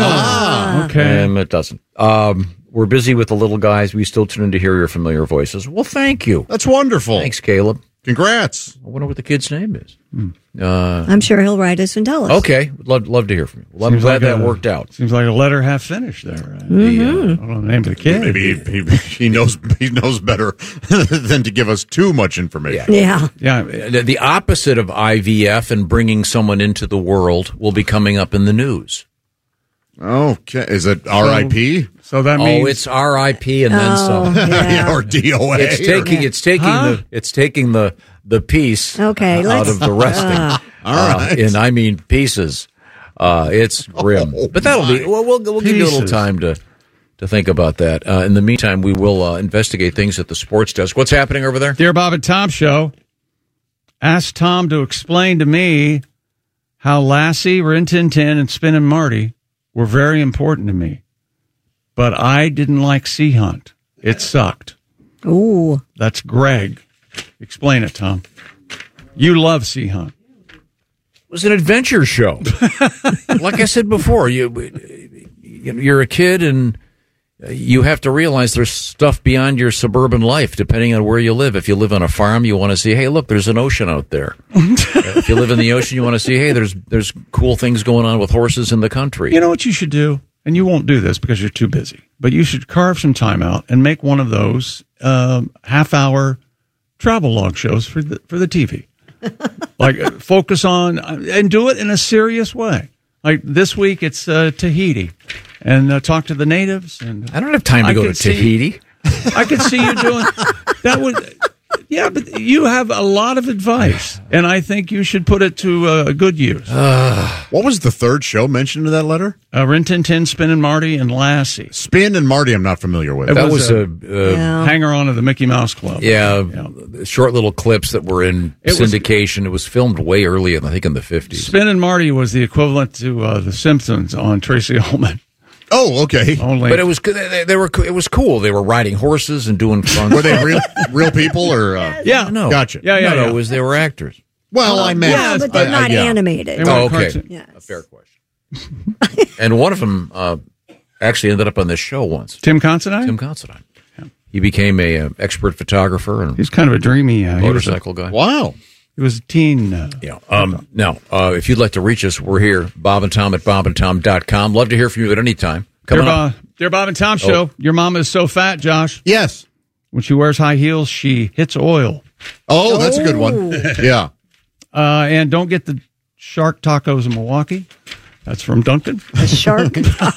Okay. And it doesn't. We're busy with the little guys. We still tune in to hear your familiar voices. Well, thank you. That's wonderful. Thanks, Caleb. Congrats. I wonder what the kid's name is. I'm sure he'll write us and tell us. Okay. Love to hear from you. Well, I'm glad that worked out. Seems like a letter half finished there. I don't know the name of the kid. Maybe he knows better than to give us too much information. Yeah. The opposite of IVF and bringing someone into the world will be coming up in the news. Okay. Is it RIP? So that means it's RIP and then some. Yeah. Or DOA. It's taking the piece out of the resting. All right. And I mean pieces. It's grim. But that'll be we'll give you a little time to think about that. In the meantime, we will investigate things at the sports desk. What's happening over there? Dear Bob and Tom Show, asked Tom to explain to me how Lassie, Rin Tin Tin, and Spin and Marty were very important to me. But I didn't like Sea Hunt. It sucked. Ooh. That's Greg. Explain it, Tom. You love Sea Hunt. It was an adventure show. Like I said before, you're a kid and you have to realize there's stuff beyond your suburban life, depending on where you live. If you live on a farm, you want to see, hey, look, there's an ocean out there. If you live in the ocean, you want to see, hey, there's cool things going on with horses in the country. You know what you should do? And you won't do this because you're too busy. But you should carve some time out and make one of those half-hour travel log shows for the TV. Like focus on and do it in a serious way. Like this week, it's Tahiti, and talk to the natives. And I don't have time to go to Tahiti. I could see you doing that. Yeah, but you have a lot of advice, and I think you should put it to good use. What was the third show mentioned in that letter? Rin Tin Tin, Spin and Marty, and Lassie. Spin and Marty I'm not familiar with. That was a hanger-on of the Mickey Mouse Club. Yeah, short little clips that were in syndication. It was filmed way early, I think in the 50s. Spin and Marty was the equivalent to The Simpsons on Tracy Ullman. Oh, okay. But it was it was cool. They were riding horses and doing fun. Were they real people or? Yeah, no, gotcha. No, it was they were actors. Well, I meant, yeah, but they're not animated. Oh, okay, Yes. a fair question. And one of them actually ended up on this show once. Tim Considine. Tim Considine. Yeah. He became a expert photographer and he's kind of a dreamy motorcycle guy. Wow. He was a teen. Now, if you'd like to reach us, we're here, Bob and Tom at bobandtom.com. Love to hear from you at any time. Dear Bob and Tom Show, your mom is so fat, Josh. Yes. When she wears high heels, she hits oil. Oh, that's a good one. Yeah. And don't get the shark tacos in Milwaukee. That's from Duncan. The shark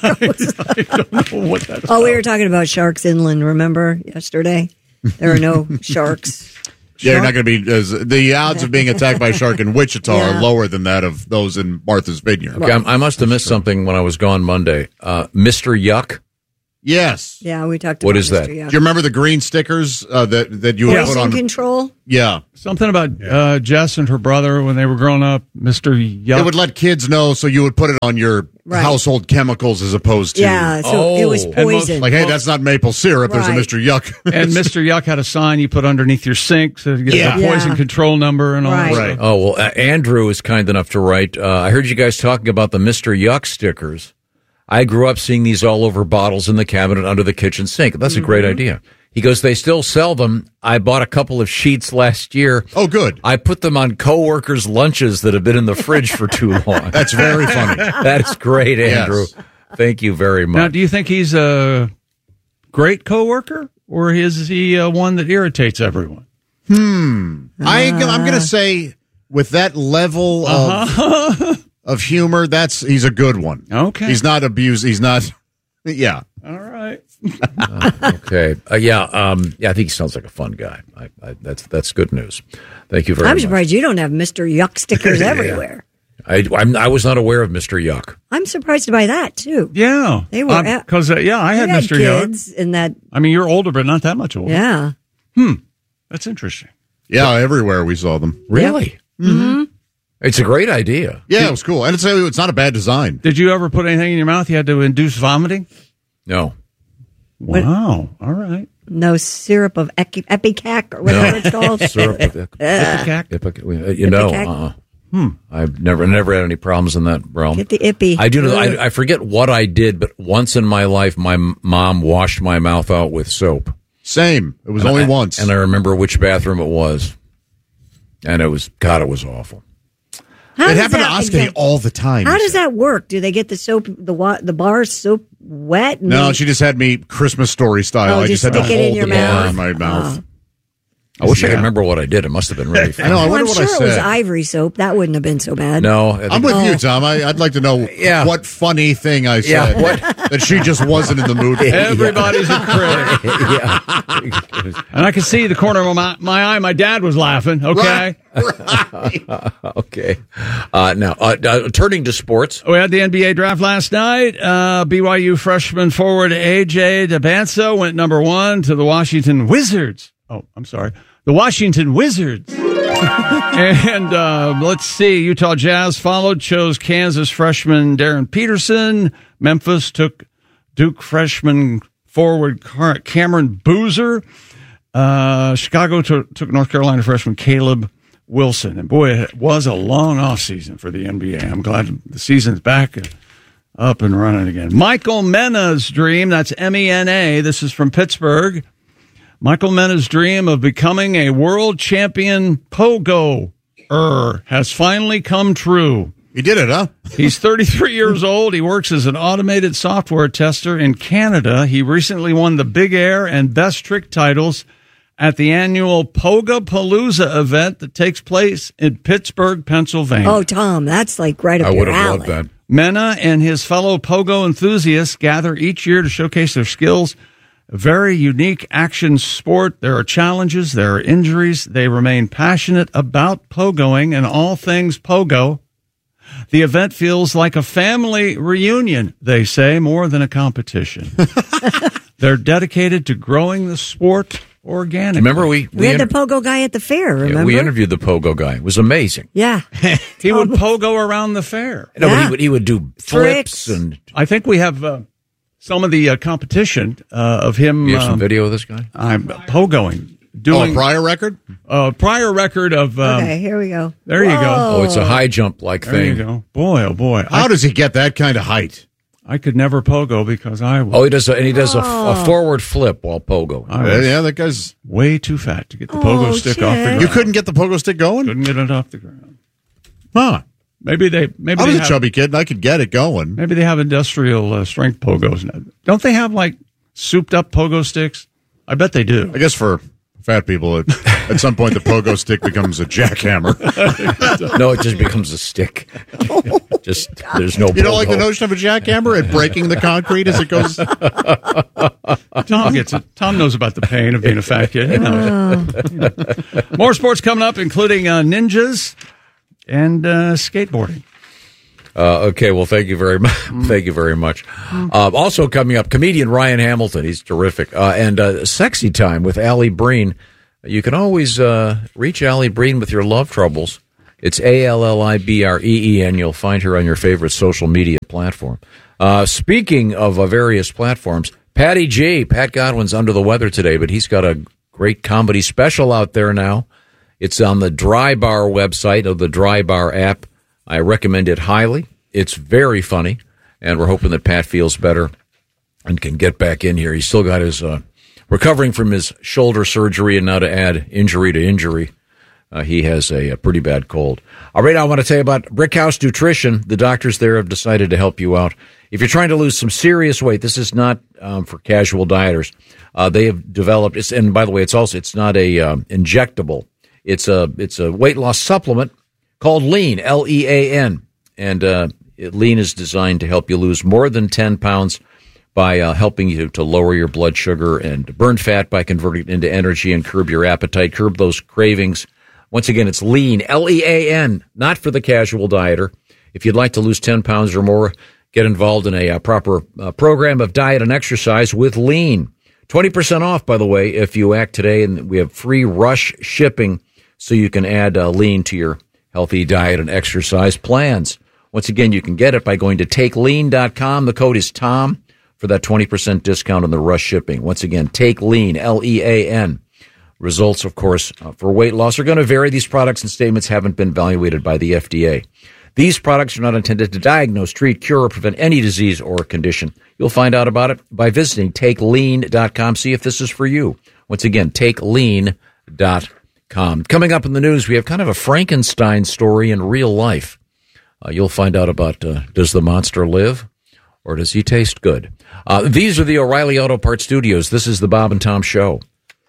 tacos. I don't know what that's we were talking about sharks inland, remember, yesterday? There are no sharks. Yeah, you're not going to be the odds of being attacked by a shark in Wichita are lower than that of those in Martha's Vineyard. Okay, I must have missed something when I was gone Monday. Mr. Yuck. Yes. Yeah, we talked What about is that? Mr. Do Yuck. Do you remember the green stickers that you would put Poison on? control? Yeah. Something about Jess and her brother when they were growing up, Mr. Yuck. It would let kids know, so you would put it on your household chemicals as opposed to. Yeah, so it was poison. Like, hey, that's not maple syrup. There's a Right. Mr. Yuck. And Mr. Yuck had a sign you put underneath your sink to get the poison control number and all that stuff. Oh, well, Andrew is kind enough to write, I heard you guys talking about the Mr. Yuck stickers. I grew up seeing these all over bottles in the cabinet under the kitchen sink. That's a great idea. He goes, they still sell them. I bought a couple of sheets last year. Oh, good. I put them on coworkers' lunches that have been in the fridge for too long. That's very funny. That is great, Andrew. Yes. Thank you very much. Now, do you think he's a great coworker, or is he one that irritates everyone? I'm going to say with that level of humor, he's a good one. Okay. He's not abused. He's not. Yeah. All right. Okay. I think he sounds like a fun guy. That's good news. Thank you very I'm much. surprised you don't have Mr. Yuck stickers everywhere. I was not aware of Mr. Yuck. I'm surprised by that, too. Yeah. They were. Because, I had Mr. kids Yuck. in that. I mean, you're older, but not that much older. Yeah. That's interesting. Yeah, everywhere we saw them. Really? Mm-hmm. It's a great idea. Yeah, it was cool. And it's not a bad design. Did you ever put anything in your mouth you had to induce vomiting? No. Wow. All right. No syrup of Epicac or whatever it's called. Syrup of Ipecac? I've never had any problems in that realm. Get the ippy. I do know. I forget what I did, but once in my life, my mom washed my mouth out with soap. Same. It was only once. And I remember which bathroom it was. And it was awful. How it does happened to that Oskay all the time. How does that work? Do they get the soap, the bar soap wet? And No, then- she just had me Christmas Story style. Oh, I just just had to stick it in hold your the bar mouth? in my mouth. I wish I could remember what I did. It must have been really fun. I know. I wonder I'm what sure I it was said. ivory soap. That wouldn't have been so bad. No. I'm with you, Tom. I'd like to know what funny thing I said that she just wasn't in the mood for. Everybody's a critic. And I could see the corner of my eye. My dad was laughing. Okay. Okay. Now, turning to sports. We had the NBA draft last night. BYU freshman forward A.J. DeBanso went number 1 to the Washington Wizards. Oh, I'm sorry. The Washington Wizards. And let's see. Utah Jazz followed, chose Kansas freshman Darren Peterson. Memphis took Duke freshman forward Cameron Boozer. Chicago took North Carolina freshman Caleb Wilson. And boy, it was a long offseason for the NBA. I'm glad the season's back up and running again. Michael Mena's dream, that's M-E-N-A. This is from Pittsburgh. Michael Mena's dream of becoming a world champion pogoer has finally come true. He did it, huh? He's 33 years old. He works as an automated software tester in Canada. He recently won the Big Air and Best Trick titles at the annual Pogapalooza event that takes place in Pittsburgh, Pennsylvania. Oh, Tom, that's like right up I your would have alley. loved that. Mena and his fellow pogo enthusiasts gather each year to showcase their skills. A very unique action sport. There are challenges. There are injuries. They remain passionate about pogoing and all things pogo. The event feels like a family reunion, they say, more than a competition. They're dedicated to growing the sport organically. Remember We had the pogo guy at the fair, remember? we interviewed the pogo guy. It was amazing. Yeah. He would pogo around the fair. No, but he would do flips and. I think we have some of the competition of him. You have some video of this guy? I'm pogoing. Doing a prior record? Prior record of. Okay, here we go. There you go. Oh, it's a high jump like There thing. you go. Boy, oh boy. How does he get that kind of height? I could never pogo because I was. Oh, he does a forward flip while pogo. Yeah, that guy's way too fat to get the pogo stick off the ground. You couldn't get the pogo stick going? Couldn't get it off the ground. Huh. Maybe I was a chubby kid and I could get it going. Maybe they have industrial strength pogos now. Don't they have like souped up pogo sticks? I bet they do. I guess for fat people, at some point the pogo stick becomes a jackhammer. No, it just becomes a stick. Just there's no. You don't like the pogo. notion of a jackhammer and breaking the concrete as it goes? Tom gets it. Tom knows about the pain of being a fat kid. He knows. More sports coming up, including ninjas and skateboarding. Okay, well, thank you very much. Thank you very much. Also coming up, comedian Ryan Hamilton. He's terrific. And Sexy Time with Allie Breen. You can always reach Allie Breen with your love troubles. It's ALLIBREEN. You'll find her on your favorite social media platform. Speaking of various platforms, Patty G. Pat Godwin's under the weather today, but he's got a great comedy special out there now. It's on the Dry Bar website of the Dry Bar app. I recommend it highly. It's very funny, and we're hoping that Pat feels better and can get back in here. He's still got his recovering from his shoulder surgery, and now to add injury to injury, he has a pretty bad cold. All right, I want to tell you about Brickhouse Nutrition. The doctors there have decided to help you out. If you're trying to lose some serious weight, this is not for casual dieters. They have developed, and by the way, it's not a injectable. It's a weight loss supplement called Lean, Lean, and Lean is designed to help you lose more than 10 pounds by helping you to lower your blood sugar and burn fat by converting it into energy and curb your appetite, curb those cravings. Once again, it's Lean, Lean, not for the casual dieter. If you'd like to lose 10 pounds or more, get involved in a proper program of diet and exercise with Lean. 20% off, by the way, if you act today, and we have free rush shipping so you can add Lean to your healthy diet and exercise plans. Once again, you can get it by going to takelean.com. The code is TOM for that 20% discount on the rush shipping. Once again, Take Lean, Lean. Results, of course, for weight loss are going to vary. These products and statements haven't been evaluated by the FDA. These products are not intended to diagnose, treat, cure, or prevent any disease or condition. You'll find out about it by visiting takelean.com. See if this is for you. Once again, takelean.com. Coming up in the news, we have kind of a Frankenstein story in real life. You'll find out about does the monster live or does he taste good? These are the O'Reilly Auto Parts Studios. This is the Bob and Tom Show.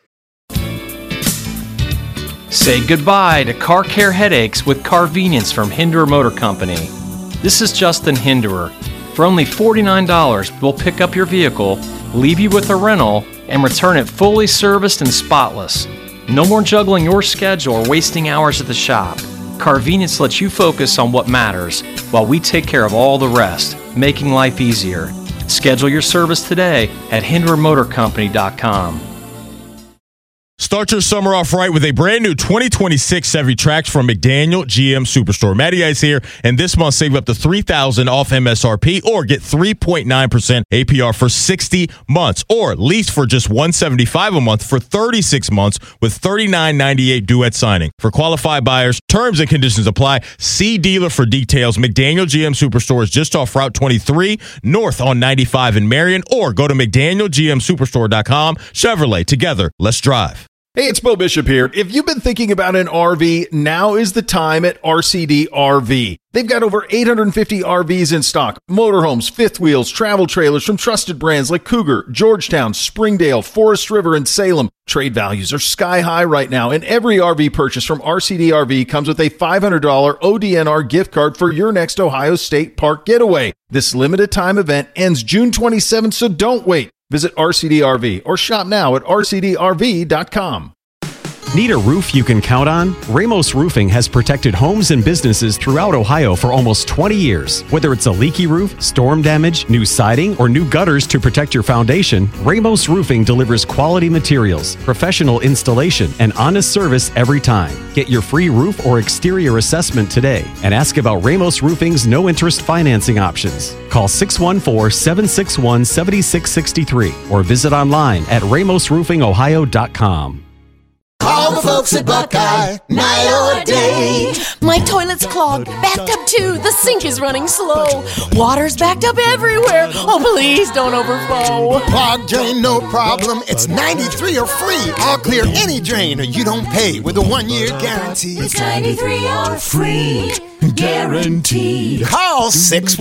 Say goodbye to car care headaches with Carvenience from Hinderer Motor Company. This is Justin Hinderer. For only $49, we'll pick up your vehicle, leave you with a rental, and return it fully serviced and spotless. No more juggling your schedule or wasting hours at the shop. Carvenience lets you focus on what matters while we take care of all the rest, making life easier. Schedule your service today at HindererMotorCompany.com. Start your summer off right with a brand new 2026 Chevy Trax from McDaniel GM Superstore. Matty Ice here, and this month save up to $3,000 off MSRP or get 3.9% APR for 60 months or lease for just $175 a month for 36 months with $39.98 due at signing. For qualified buyers, terms and conditions apply. See dealer for details. McDaniel GM Superstore is just off Route 23 north on 95 in Marion, or go to McDanielGMSuperstore.com. Chevrolet, together, let's drive. Hey, it's Bo Bishop here. If you've been thinking about an RV, now is the time at RCD RV. They've got over 850 RVs in stock. Motorhomes, fifth wheels, travel trailers from trusted brands like Cougar, Georgetown, Springdale, Forest River, and Salem. Trade values are sky high right now, and every RV purchase from RCD RV comes with a $500 ODNR gift card for your next Ohio State Park getaway. This limited time event ends June 27th, so don't wait. Visit RCD RV or shop now at rcdrv.com. Need a roof you can count on? Ramos Roofing has protected homes and businesses throughout Ohio for almost 20 years. Whether it's a leaky roof, storm damage, new siding, or new gutters to protect your foundation, Ramos Roofing delivers quality materials, professional installation, and honest service every time. Get your free roof or exterior assessment today and ask about Ramos Roofing's no-interest financing options. Call 614-761-7663 or visit online at ramosroofingohio.com. Call the folks at Buckeye, night or day. My toilet's clogged, backed up too. The sink is running slow. Water's backed up everywhere. Oh, please don't overflow. Clogged drain, no problem. It's 93 or free. I'll clear any drain or you don't pay with a 1-year guarantee. It's 93 or free. Guaranteed. Call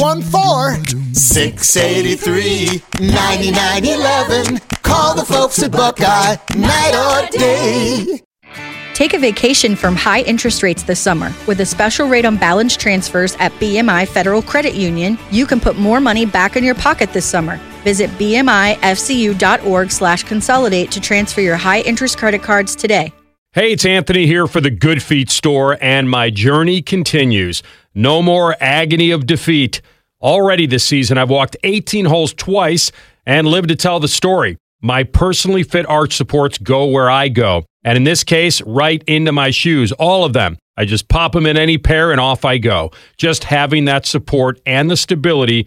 614-683-9911. Call the folks at Buckeye, night or day. Take a vacation from high interest rates this summer. With a special rate on balance transfers at BMI Federal Credit Union, you can put more money back in your pocket this summer. Visit bmifcu.org/consolidate to transfer your high interest credit cards today. Hey, it's Anthony here for the Good Feet store, and my journey continues. No more agony of defeat. Already this season, I've walked 18 holes twice and lived to tell the story. My personally fit arch supports go where I go. And in this case, right into my shoes, all of them. I just pop them in any pair and off I go. Just having that support and the stability